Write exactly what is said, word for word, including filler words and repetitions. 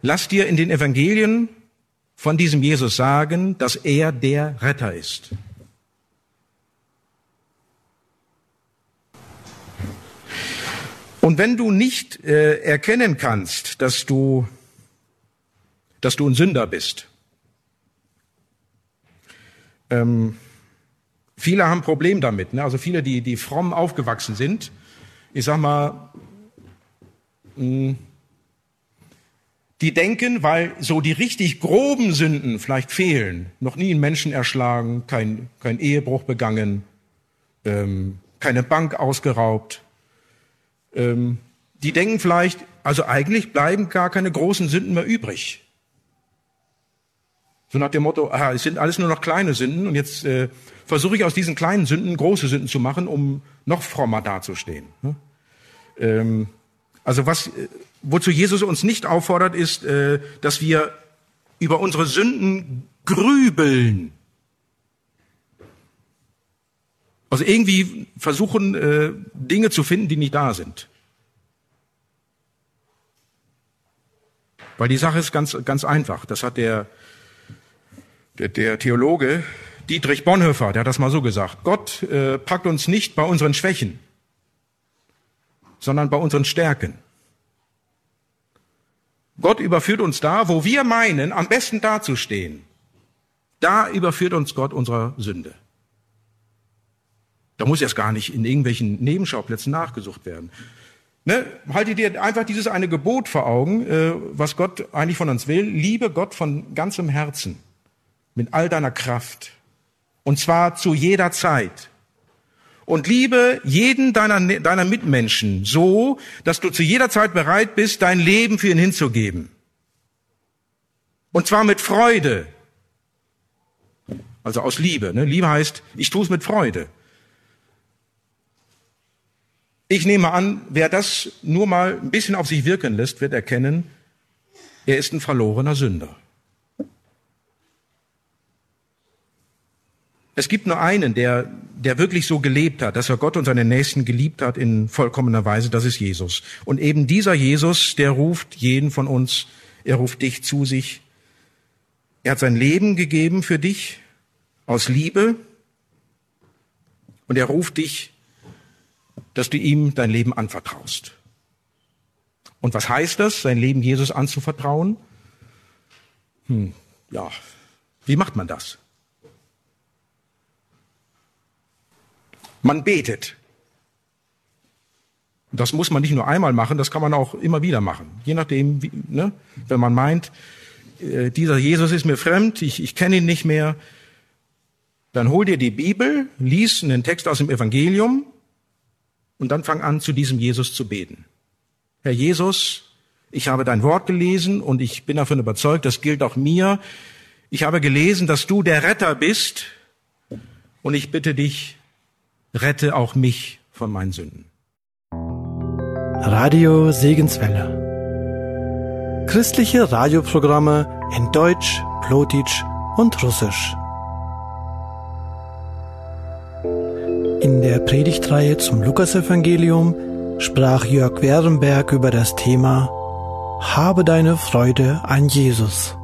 Lass dir in den Evangelien von diesem Jesus sagen, dass er der Retter ist. Und wenn du nicht äh, erkennen kannst, dass du, dass du ein Sünder bist, ähm, viele haben ein Problem damit, ne? Also viele, die, die fromm aufgewachsen sind, ich sag mal, mh, die denken, weil so die richtig groben Sünden vielleicht fehlen, noch nie einen Menschen erschlagen, kein, kein Ehebruch begangen, ähm, keine Bank ausgeraubt, ähm, die denken vielleicht, also eigentlich bleiben gar keine großen Sünden mehr übrig. So nach dem Motto, aha, es sind alles nur noch kleine Sünden und jetzt äh, versuche ich aus diesen kleinen Sünden große Sünden zu machen, um noch frommer dazustehen. Ne? Ähm, also was, wozu Jesus uns nicht auffordert, ist, äh, dass wir über unsere Sünden grübeln. Also irgendwie versuchen, äh, Dinge zu finden, die nicht da sind. Weil die Sache ist ganz, ganz einfach. Das hat der, der, der Theologe Dietrich Bonhoeffer, der hat das mal so gesagt. Gott äh, packt uns nicht bei unseren Schwächen, sondern bei unseren Stärken. Gott überführt uns da, wo wir meinen, am besten dazustehen. Da überführt uns Gott unserer Sünde. Da muss erst gar nicht in irgendwelchen Nebenschauplätzen nachgesucht werden. Ne? Halte dir einfach dieses eine Gebot vor Augen, äh, was Gott eigentlich von uns will. Liebe Gott von ganzem Herzen, mit all deiner Kraft. Und zwar zu jeder Zeit. Und liebe jeden deiner, deiner Mitmenschen so, dass du zu jeder Zeit bereit bist, dein Leben für ihn hinzugeben. Und zwar mit Freude. Also aus Liebe. Ne? Liebe heißt, ich tue es mit Freude. Ich nehme an, wer das nur mal ein bisschen auf sich wirken lässt, wird erkennen, er ist ein verlorener Sünder. Es gibt nur einen, der, der wirklich so gelebt hat, dass er Gott und seine Nächsten geliebt hat in vollkommener Weise, das ist Jesus. Und eben dieser Jesus, der ruft jeden von uns, er ruft dich zu sich. Er hat sein Leben gegeben für dich aus Liebe und er ruft dich, dass du ihm dein Leben anvertraust. Und was heißt das, sein Leben Jesus anzuvertrauen? Hm, ja, wie macht man das? Man betet. Das muss man nicht nur einmal machen, das kann man auch immer wieder machen. Je nachdem, wie, ne? Wenn man meint, äh, dieser Jesus ist mir fremd, ich, ich kenne ihn nicht mehr, dann hol dir die Bibel, lies einen Text aus dem Evangelium und dann fang an, zu diesem Jesus zu beten. Herr Jesus, ich habe dein Wort gelesen und ich bin davon überzeugt, das gilt auch mir. Ich habe gelesen, dass du der Retter bist und ich bitte dich, rette auch mich von meinen Sünden. Radio Segenswelle. Christliche Radioprogramme in Deutsch, Plotitsch und Russisch. In der Predigtreihe zum Lukasevangelium sprach Jörg Werenberg über das Thema Habe deine Freude an Jesus.